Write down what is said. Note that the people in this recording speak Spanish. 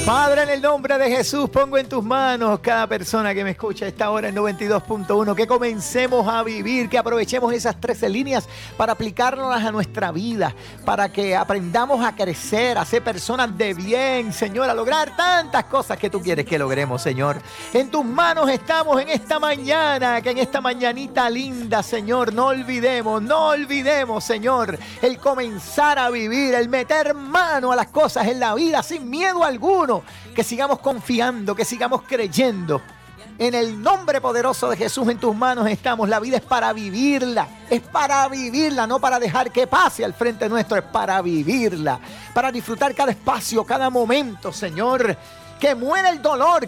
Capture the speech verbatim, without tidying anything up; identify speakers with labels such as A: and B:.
A: Padre, en el nombre de Jesús, pongo en tus manos cada persona que me escucha a esta hora en noventa y dos punto uno, que comencemos a vivir, que aprovechemos esas trece líneas para aplicarlas a nuestra vida, para que aprendamos a crecer, a ser personas de bien, Señor, a lograr tantas cosas que tú quieres que logremos, Señor. En tus manos estamos en esta mañana, que en esta mañanita linda, Señor, no olvidemos, no olvidemos, Señor, el comenzar a vivir, el meter mano a las cosas en la vida sin miedo alguno. Que sigamos confiando, que sigamos creyendo. En el nombre poderoso de Jesús, en tus manos estamos. La vida es para vivirla, es para vivirla, no para dejar que pase al frente nuestro, es para vivirla, para disfrutar cada espacio, cada momento, Señor. Que muera el dolor,